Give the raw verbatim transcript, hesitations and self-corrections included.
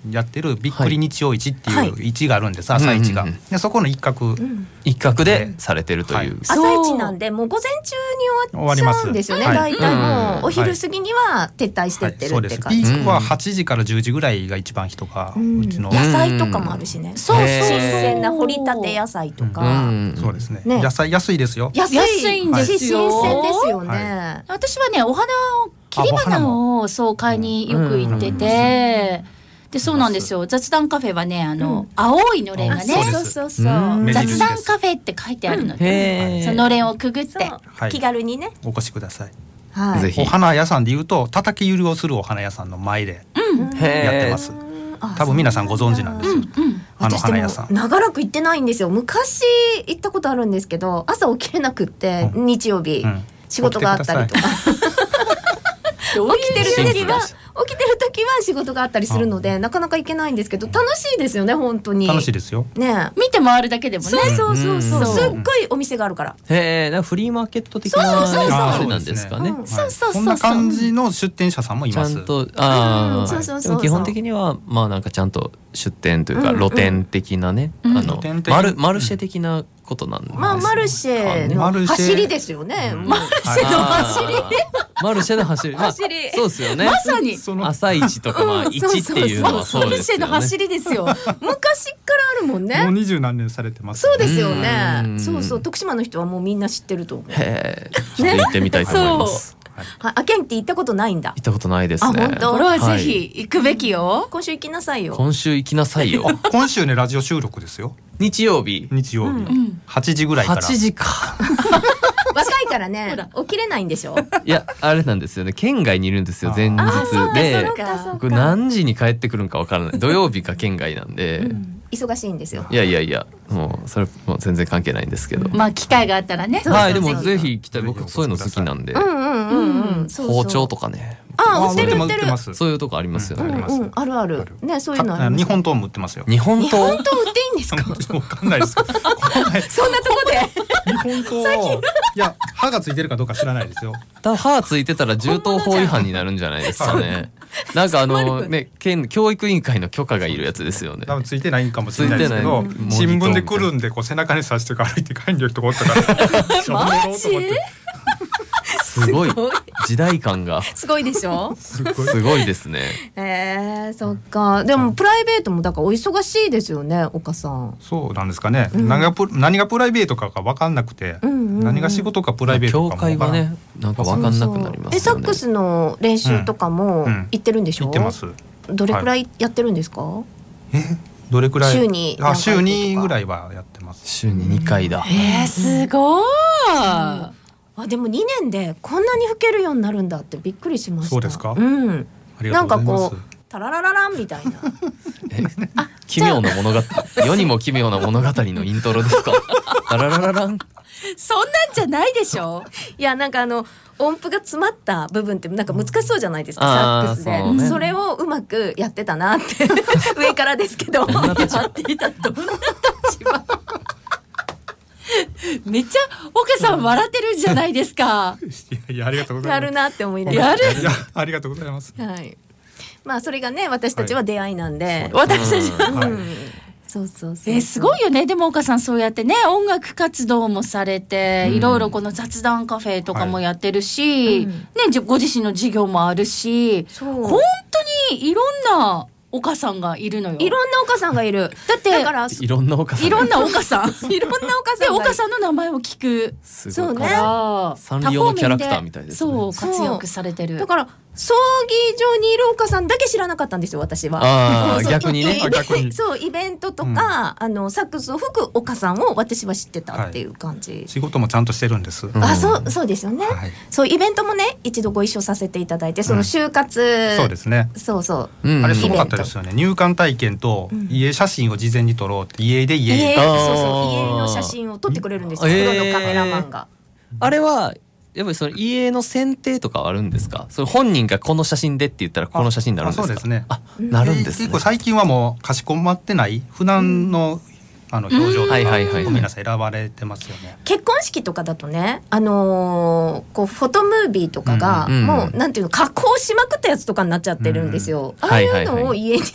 やってるびっくり日曜市っていう市があるんです、はい、朝市が、うんうんうん、でそこの一角、うん、 一角でされてるという、はい、 朝市なんでもう午前中に終わっちゃうんですよね、大体もうお昼過ぎには撤退してってるって感じ、はいはい、そうです。 ピークははちじからじゅうじぐらいが一番人が、うん、うちの野菜とかもあるしね、そうそう新鮮な掘りたて野菜とか、うん、 そうですね、ね、野菜安いですよ、 安いんですよ、新鮮ですよね、はい、 私はねお花を切り花をそう買いによく行ってて、でそうなんですよ、雑談カフェはねあの、うん、青いのれんがね、 そうそうそう、 雑談カフェって書いてあるので、うん、そののれんをくぐって、 はい、気軽にねお越しください、 はい、 ぜひ。お花屋さんでいうと叩き売りをするお花屋さんの前でやってます、うん、多分皆さんご存知なんですよ、うんうん、あの花屋さん。 長らく行ってないんですよ。昔行ったことあるんですけど朝起きれなくって、うん、日曜日、うん、仕事があったりとか起きてる時は起きてる時は仕事があったりするのでなかなか行けないんですけど、楽しいですよね、本当に楽しいですよ、 ね、 見て回るだけでもね、 そうそうそうそう、うん、すっごいお店があるから、 へえ、フリーマーケット的なあれなんですかね、 そうそうそう、 そんな感じの出店者さんもいます。 ちゃんと、あ、うん、でも基本的にはまあなんかちゃんと出店というか露店的なね、うんうん、あのマルマルシェ的なことなんですね。 まあマルシェの走りですよね。うん、マルシェの走り。 マルシェの走り。 走り。 そうですよね。 まさに朝一とかまあ一っていうのはそうですよね。 マルシェの走りですよ。 昔からあるもんね。 もう二十何年されてます。 そうですよね。そうそう、徳島の人はもうみんな知ってると思う。 へえ。ちょっと行ってみたいと思います。 はい、あけんって行ったことないんだ。 行ったことないですね。 あ、本当。 これはぜひ行くべきよ、はい、今週行きなさいよ。 今週行きなさいよ。 今週ねラジオ収録ですよ。 日曜日。 日曜日、うん、はちじぐらいから。 はちじか。 若いからね起きれないんでしょ。 いやあれなんですよね、県外にいるんですよ前日で、僕何時に帰ってくるんかわからない。土曜日か県外なんで、うん、 忙しいんですよ。 いやいやいやもうそれもう全然関係ないんですけど、 まあ機会があったらね。 はい、でもぜひ行きたい。僕そういうの好きなんで、うんうんうんうん、包丁とかね。 あ、売ってる売ってる。 そういうとこありますよね。 うんうん、あるあるね、そういうのある。 日本刀も売ってますよ。 日本刀。 日本刀売っていいんですか。 わかんないです。そんなとこで。 日本刀をいや刃がついてるかどうか知らないですよ。 多分刃ついてたら銃刀法違反になるんじゃないですかね。なんかあのね、県教育委員会の許可がいるやつですよね。 多分ついてないんかもしれないですけど、新聞でくるんでこう背中に刺して歩いて帰んでる人がおったからマジすごい時代感がすごいでしょ。 すごいですね。 えー、そっか。でもプライベートもだからお忙しいですよね、岡さん。 そうなんですかね、うん、何がプ何がプライベートかが分かんなくて、うんうんうん、何が仕事かプライベートかも分からん。 教会はねなんか分かんなくなりますよね。そうそう。 えサックスの練習とかも行ってるんでしょ、うんうん、 行ってます。 どれくらいやってるんですか、はい、 えどれくらい。 週にあ週にぐらいはやってます。 週ににかいだ。 えー、すごい、 あでもにねんでこんなに吹けるようになるんだってびっくりしました。 そうですか、 うん、 ありがとうございます。 なんかこうタラララランみたいなあ奇妙な物語世にも奇妙な物語のイントロですか。タラララランそんなんじゃないでしょ。 いやなんかあの音符が詰まった部分ってなんか難しそうじゃないですか、サックスで そ,、ね、それをうまくやってたなって上からですけどやっていた。どんな立場めっちゃ岡さん笑ってるんじゃないですか。 いやいやありがとうございます。 やるなって思いながら。 やる。 いやありがとうございます。 はい。まあそれがね私たちは出会いなんで、はい、 私たちは、うんはい、そうそうそう。 えー、すごいよね。でも岡さんそうやってね音楽活動もされて、うん、いろいろこの雑談カフェとかもやってるし、はいうんね、ご自身の事業もあるし、本当にいろんな岡さんがいるのよ。 いろんな岡さんがいる。だってだからいろんな岡さんいろんな岡さんいろんな岡さんで岡さんの名前を聞く。 そうね。 サンリオのキャラクターみたいですね。 そう活躍されてる。 だから葬儀場にいる岡さんだけ知らなかったんですよ私は。 あ逆にね。 逆にそうイベントとか、うん、あのサックスを吹く岡さんを私は知ってたっていう感じ、はい、 仕事もちゃんとしてるんです、 うん、あそうそうですよね、はい、そうイベントもね一度ご一緒させていただいてその就活、うん、 そうですねそうそう、 うん、あれすごかったですよね。入館体験と家写真を事前に撮ろうって家で家家そうそう家の写真を撮ってくれるんですよ、プロのカメラマンが。 あれはやっぱりその家の選定とかあるんですか。それ本人がこの写真でって言ったらこの写真になるんですか。 あ、そうですね。 あ、なるんですね。 結構最近はもうかしこまってない普段の、うん、あの表情とか皆さん選ばれてますよね。 結婚式とかだとね、あのー、こうフォトムービーとかがもうなんていうの加工しまくったやつとかになっちゃってるんですよ、うん、ああいうのを家に